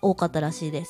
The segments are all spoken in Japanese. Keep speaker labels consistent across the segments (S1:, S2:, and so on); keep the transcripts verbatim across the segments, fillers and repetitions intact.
S1: 多かったらしいです。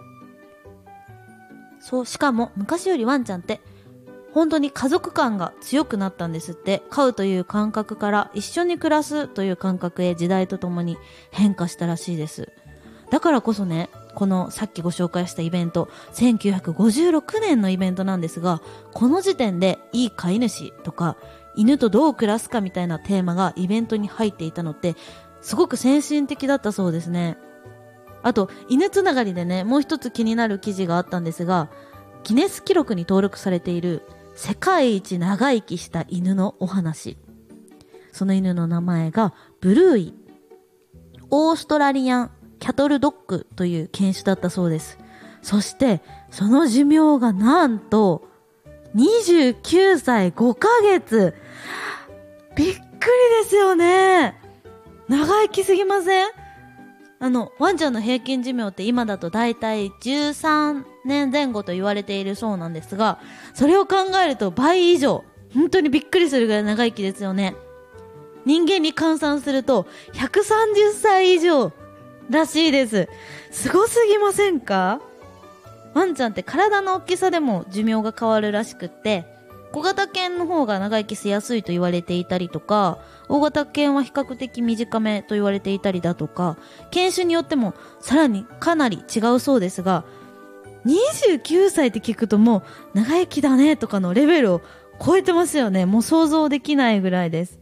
S1: そう、しかも昔よりワンちゃんって本当に家族感が強くなったんですって。飼うという感覚から一緒に暮らすという感覚へ時代とともに変化したらしいです。だからこそね、このさっきご紹介したイベント、せんきゅうひゃくごじゅうろくねんのイベントなんですが、この時点でいい飼い主とか犬とどう暮らすかみたいなテーマがイベントに入っていたのってすごく先進的だったそうですね。あと犬つながりでね、もう一つ気になる記事があったんですが、ギネス記録に登録されている世界一長生きした犬のお話。その犬の名前がブルーイ、オーストラリアンキャトルドッグという犬種だったそうです。そしてその寿命がなんとにじゅうきゅうさいごかげつ。びっくりですよね。長生きすぎません？あのワンちゃんの平均寿命って今だとだいたいじゅうさんねんぜん後と言われているそうなんですが、それを考えると倍以上、本当にびっくりするぐらい長生きですよね。人間に換算するとひゃくさんじゅっさい以上らしいです。すごすぎませんか？ワンちゃんって体の大きさでも寿命が変わるらしくって、小型犬の方が長生きしやすいと言われていたりとか、大型犬は比較的短めと言われていたりだとか、犬種によってもさらにかなり違うそうですが、にじゅうきゅうさいって聞くともう長生きだねとかのレベルを超えてますよね。もう想像できないぐらいです。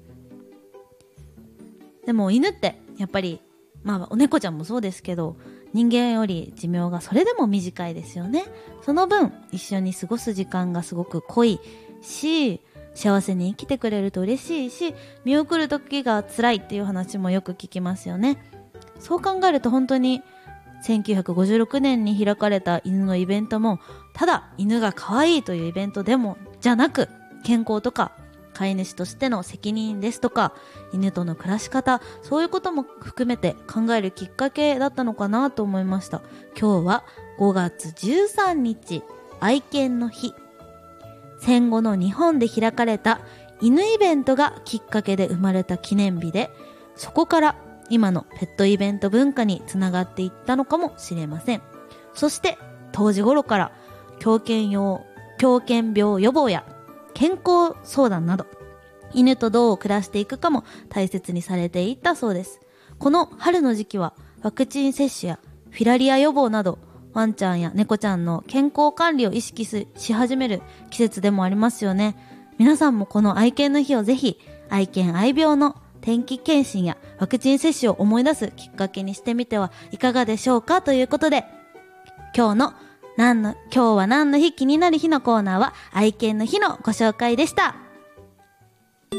S1: でも犬ってやっぱり、まあお猫ちゃんもそうですけど、人間より寿命がそれでも短いですよね。その分一緒に過ごす時間がすごく濃いし、幸せに生きてくれると嬉しいし、見送る時が辛いっていう話もよく聞きますよね。そう考えると本当にせんきゅうひゃくごじゅうろくねんに開かれた犬のイベントも、ただ犬が可愛いというイベントでもじゃなく、健康とか飼い主としての責任ですとか、犬との暮らし方、そういうことも含めて考えるきっかけだったのかなと思いました。今日はごがつじゅうさんにち、愛犬の日。戦後の日本で開かれた犬イベントがきっかけで生まれた記念日で、そこから今のペットイベント文化につながっていったのかもしれません。そして当時頃から狂犬用狂犬病予防や健康相談など、犬とどう暮らしていくかも大切にされていったそうです。この春の時期はワクチン接種やフィラリア予防など、ワンちゃんや猫ちゃんの健康管理を意識し始める季節でもありますよね。皆さんもこの愛犬の日をぜひ、愛犬愛病の定期検診やワクチン接種を思い出すきっかけにしてみてはいかがでしょうか。ということで、今日の何の今日は何の日、気になる日のコーナーは愛犬の日のご紹介でした。
S2: エ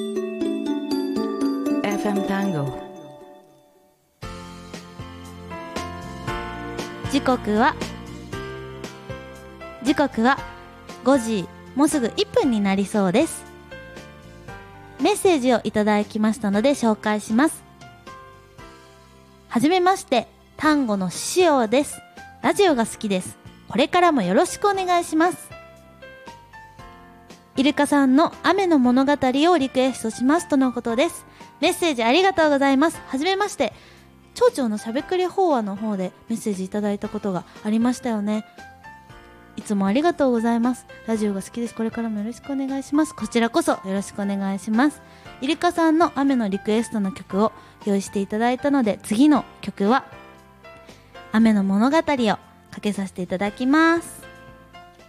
S2: フエム Tango。
S1: 時刻は時刻はごじ、もうすぐいっぷんになりそうです。メッセージをいただきましたので紹介します。はじめまして、単語のしおです。ラジオが好きです。これからもよろしくお願いします。イルカさんの雨の物語をリクエストしますとのことです。メッセージありがとうございます。はじめまして、町長のしゃべくり法話の方でメッセージいただいたことがありましたよね。いつもありがとうございます。ラジオが好きです。これからもよろしくお願いします。こちらこそよろしくお願いします。イルカさんの雨のリクエストの曲を用意していただいたので、次の曲は雨の物語をかけさせていただきます。